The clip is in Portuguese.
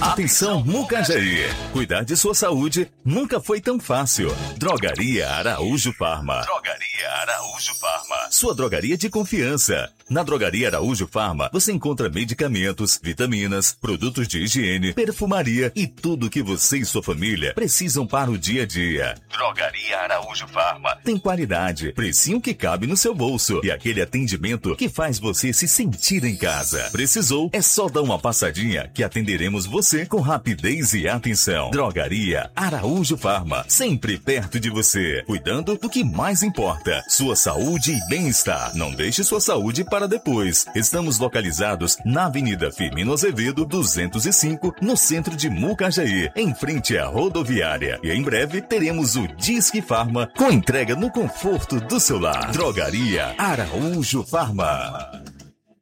Atenção, Mucajaí. Cuidar de sua saúde nunca foi tão fácil. Drogaria Araújo Farma. Drogaria Araújo Farma. Sua drogaria de confiança. Na Drogaria Araújo Farma, você encontra medicamentos, vitaminas, produtos de higiene, perfumaria e tudo que você e sua família precisam para o dia a dia. Drogaria Araújo Farma. Tem qualidade, precinho que cabe no seu bolso e aquele atendimento que faz você se sentir em casa. Precisou? É só dar uma passadinha que atenderemos você com rapidez e atenção. Drogaria Araújo Farma, sempre perto de você, cuidando do que mais importa, sua saúde e bem-estar. Não deixe sua saúde para depois. Estamos localizados na Avenida Firmino Azevedo, 205, no centro de Mucajaí, em frente à rodoviária. E em breve teremos o Disque Farma com entrega no conforto do seu lar. Drogaria Araújo Farma.